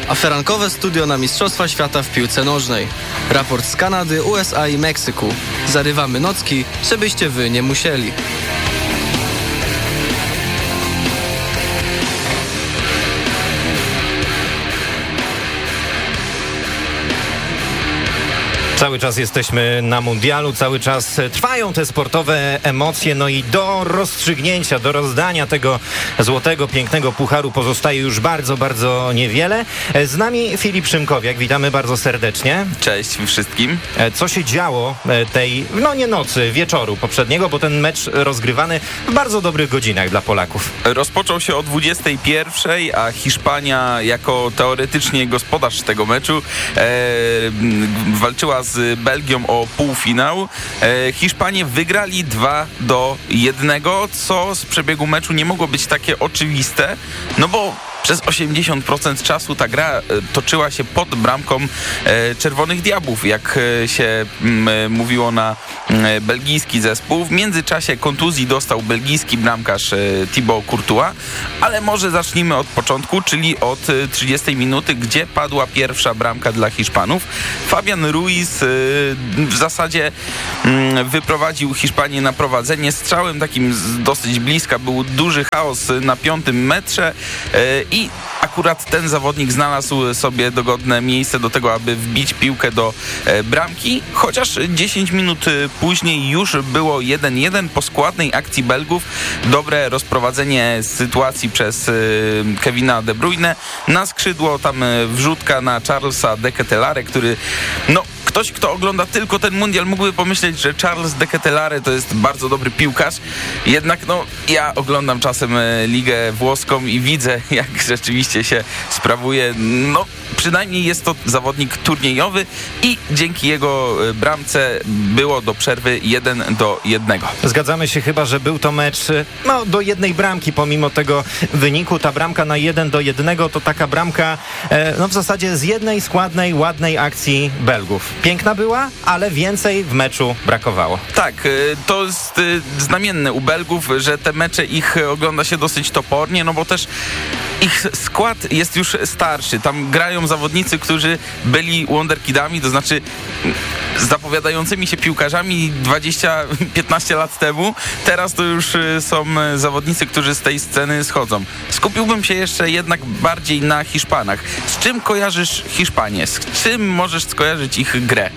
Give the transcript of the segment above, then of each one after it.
a ferankowe studio na Mistrzostwa Świata w piłce nożnej. Raport z Kanady, USA i Meksyku. Zarywamy nocki, żebyście wy nie musieli. Cały czas jesteśmy na mundialu, cały czas trwają te sportowe emocje, no i do rozstrzygnięcia, do rozdania tego złotego, pięknego pucharu pozostaje już bardzo, bardzo niewiele. Z nami Filip Szymkowiak, witamy bardzo serdecznie. Cześć wszystkim. Co się działo tej, nie nocy, wieczoru poprzedniego, bo ten mecz rozgrywany w bardzo dobrych godzinach dla Polaków. Rozpoczął się o 21:00, a Hiszpania jako teoretycznie gospodarz tego meczu walczyła z Belgią o półfinał. Hiszpanie wygrali 2-1, co z przebiegu meczu nie mogło być takie oczywiste, no bo przez 80% czasu ta gra toczyła się pod bramką Czerwonych Diabłów, jak się mówiło na belgijski zespół. W międzyczasie kontuzji dostał belgijski bramkarz Thibaut Courtois, ale może zacznijmy od początku, czyli od 30 minuty, gdzie padła pierwsza bramka dla Hiszpanów. Fabian Ruiz w zasadzie wyprowadził Hiszpanię na prowadzenie strzałem takim z dosyć bliska. Był duży chaos na 5 metrze i akurat ten zawodnik znalazł sobie dogodne miejsce do tego, aby wbić piłkę do bramki, chociaż 10 minut później już było 1-1 po składnej akcji Belgów. Dobre rozprowadzenie sytuacji przez Kevina De Bruyne. Na skrzydło tam wrzutka na Charlesa de Ketelaere, który ktoś, kto ogląda tylko ten mundial, mógłby pomyśleć, że Charles de Ketelaere to jest bardzo dobry piłkarz. Jednak ja oglądam czasem ligę włoską i widzę, jak rzeczywiście się sprawuje. Przynajmniej jest to zawodnik turniejowy i dzięki jego bramce było do przerwy 1-1. Zgadzamy się chyba, że był to mecz do jednej bramki pomimo tego wyniku. Ta bramka na 1-1 to taka bramka w zasadzie z jednej składnej, ładnej akcji Belgów. Piękna była, ale więcej w meczu brakowało. Tak, to jest znamienne u Belgów, że te mecze ich ogląda się dosyć topornie, bo też ich skład jest już starszy. Tam grają zawodnicy, którzy byli wonderkidami, to znaczy zapowiadającymi się piłkarzami 20-15 lat temu. Teraz to już są zawodnicy, którzy z tej sceny schodzą. Skupiłbym się jeszcze jednak bardziej na Hiszpanach. Z czym kojarzysz Hiszpanię? Z czym możesz skojarzyć ich grę?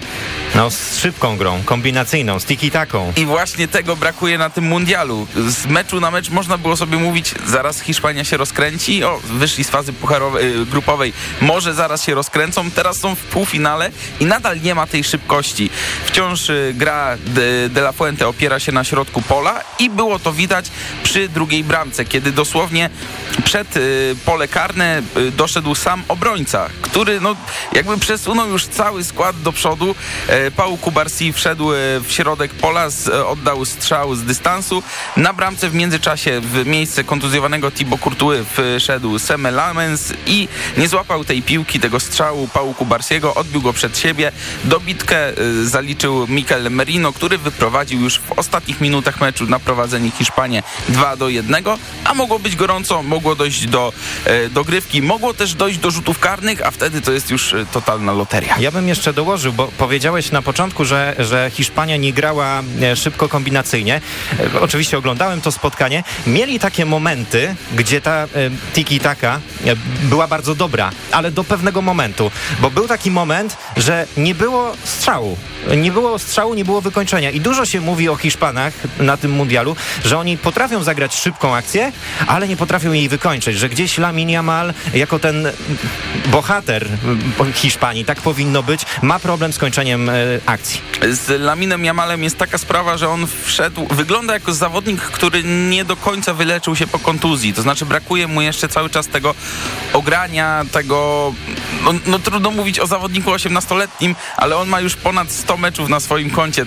Z szybką grą, kombinacyjną, z tiki-taką. I właśnie tego brakuje na tym mundialu. Z meczu na mecz można było sobie mówić, zaraz Hiszpania się rozkręci, wyszli z fazy grupowej, może zaraz się rozkręcą, teraz są w półfinale i nadal nie ma tej szybkości. Wciąż gra De La Fuente opiera się na środku pola i było to widać przy drugiej bramce, kiedy dosłownie przed pole karne doszedł sam obrońca, który jakby przesunął już cały skład do przodu. Pau Cubarsí wszedł w środek pola, oddał strzał z dystansu. Na bramce w międzyczasie w miejsce kontuzjowanego Thibaut Courtois wszedł Seme Lamens i nie złapał tej piłki, tego strzału Pau Cubarsiego, odbił go przed siebie. Dobitkę zaliczył Mikel Merino, który wyprowadził już w ostatnich minutach meczu na prowadzenie Hiszpanię 2-1, a mogło być gorąco, mogło dojść do dogrywki, mogło też dojść do rzutów karnych, a wtedy to jest już totalna loteria. Ja bym jeszcze dołożył, bo powiedziałeś na początku, że Hiszpania nie grała szybko kombinacyjnie. Oczywiście oglądałem to spotkanie. Mieli takie momenty, gdzie ta tiki-taka była bardzo dobra, ale do pewnego momentu, bo był taki moment, że nie było strzału. Nie było wykończenia i dużo się mówi o Hiszpanach na tym mundialu, że oni potrafią zagrać szybką akcję, ale nie potrafią jej wykończyć, że gdzieś Lamine Yamal jako ten bohater Hiszpanii, tak powinno być, ma problem z kończeniem akcji. Z Laminem Yamalem jest taka sprawa, że on wygląda jako zawodnik, który nie do końca wyleczył się po kontuzji, to znaczy brakuje mu jeszcze cały czas tego ogrania, tego trudno mówić o zawodniku 18-letnim, ale on ma już ponad 100 meczów na swoim koncie,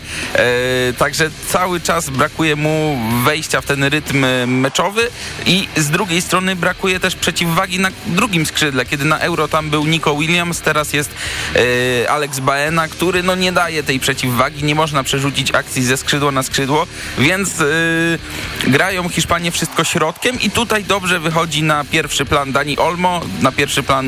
także cały czas brakuje mu wejścia w ten rytm meczowy i z drugiej strony brakuje też przeciwwagi na drugim skrzydle, kiedy na Euro tam był Nico Williams, teraz jest Alex Baena, który nie daje tej przeciwwagi, nie można przerzucić akcji ze skrzydła na skrzydło, więc grają Hiszpanie wszystko środkiem i tutaj dobrze wychodzi na pierwszy plan Dani Olmo, na pierwszy plan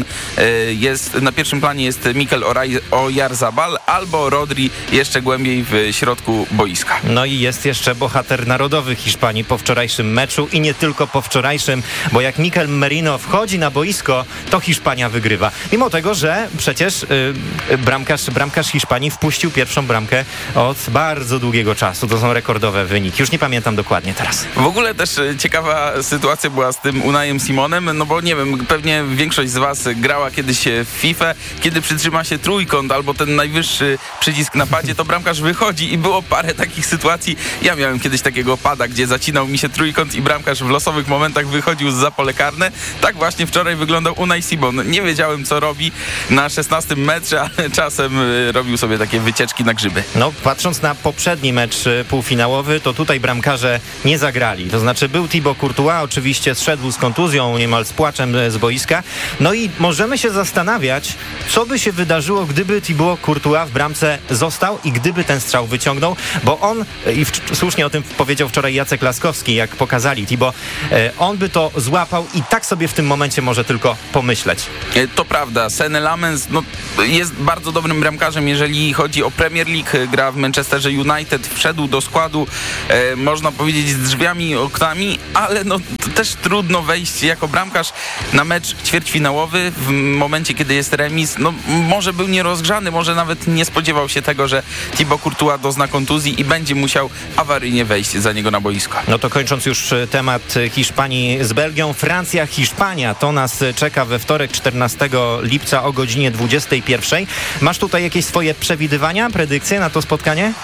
Na pierwszym planie jest Mikel Oyarzabal albo Rodri jeszcze głębiej w środku boiska. No i jest jeszcze bohater narodowy Hiszpanii po wczorajszym meczu i nie tylko po wczorajszym, bo jak Mikel Merino wchodzi na boisko, to Hiszpania wygrywa. Mimo tego, że przecież bramkarz Hiszpanii wpuścił pierwszą bramkę od bardzo długiego czasu. To są rekordowe wyniki. Już nie pamiętam dokładnie teraz. W ogóle też ciekawa sytuacja była z tym Unaiem Simonem, no bo nie wiem, pewnie większość z was grała kiedyś w FIFA, kiedy przytrzyma się trójkąt albo ten najwyższy przycisk na padzie, to bramkarz wychodzi i było parę takich sytuacji. Ja miałem kiedyś takiego pada, gdzie zacinał mi się trójkąt i bramkarz w losowych momentach wychodził za pole karne. Tak właśnie wczoraj wyglądał Unai Simon. Nie wiedziałem, co robi na 16 metrze, ale czasem robił sobie takie wycieczki na grzyby. No, patrząc na poprzedni mecz półfinałowy, to tutaj bramkarze nie zagrali. To znaczy był Thibaut Courtois, oczywiście zszedł z kontuzją, niemal z płaczem z boiska. No i możemy się zastanawiać, co by się wydarzyło, gdyby Thibaut Courtois w bramce został i gdyby ten strzał wyciągnął, bo on, i słusznie o tym powiedział wczoraj Jacek Laskowski, jak pokazali Thibaut, on by to złapał i tak sobie w tym momencie może tylko pomyśleć. To prawda, Senne Lammens jest bardzo dobrym bramkarzem, jeżeli chodzi o Premier League, gra w Manchesterze United, wszedł do składu, można powiedzieć z drzwiami i oknami, ale no też trudno wejść jako bramkarz na mecz ćwierćfinałowy w momencie, kiedy jest remis. No może był nierozgrzany, może nawet nie spodziewał się tego, że Thibaut Courtois dozna kontuzji i będzie musiał awaryjnie wejść za niego na boisko. No to kończąc już temat Hiszpanii z Belgią, Francja, Hiszpania, to nas czeka we wtorek 14 lipca o godzinie 21. Masz tutaj jakieś swoje przewidywania, predykcje na to spotkanie?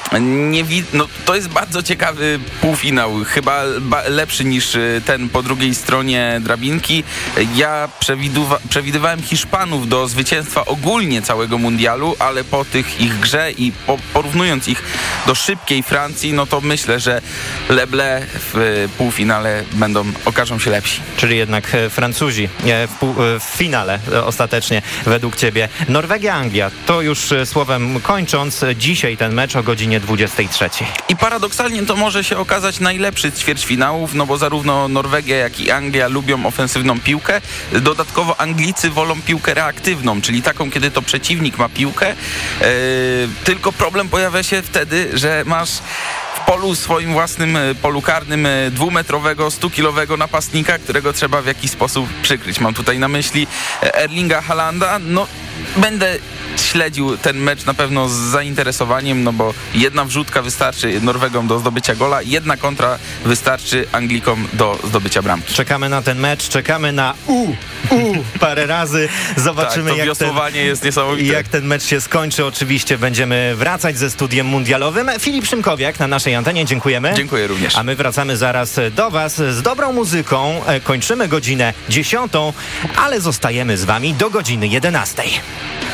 No to jest bardzo ciekawy półfinał, chyba lepszy niż ten po drugiej stronie drabinki. Ja przewidywałem Hiszpanów do zwycięstwa ogólnie całego mundialu, ale po tych ich grze i porównując ich do szybkiej Francji, no to myślę, że Le Bleu w półfinale okażą się lepsi. Czyli jednak Francuzi w finale ostatecznie według ciebie. Norwegia, Anglia, to już słowem kończąc, dzisiaj ten mecz o godzinie 23. I paradoksalnie to może się okazać najlepszy z ćwierćfinałów, no bo zarówno Norwegia, jak i Anglia lubią ofensywną piłkę. Dodatkowo Anglicy wolą piłkę reaktywną, czyli taką, kiedy to przeciwnik ma piłkę. Tylko problem pojawia się wtedy, że masz w polu swoim własnym, polu karnym 2-metrowego, 100-kilowego napastnika, którego trzeba w jakiś sposób przykryć. Mam tutaj na myśli Erlinga Haalanda. No, będę śledził ten mecz na pewno z zainteresowaniem, no bo jedna wrzutka wystarczy Norwegom do zdobycia gola, jedna kontra wystarczy Anglikom do zdobycia bramki. Czekamy na ten mecz, czekamy na parę razy. Zobaczymy, tak, to wiosłowanie jest niesamowite. Jak ten mecz się skończy. Oczywiście będziemy wracać ze studiem mundialowym. Filip Szymkowiak na naszej antenie, dziękujemy. Dziękuję również. A my wracamy zaraz do was z dobrą muzyką. Kończymy godzinę 10, ale zostajemy z wami do godziny 11.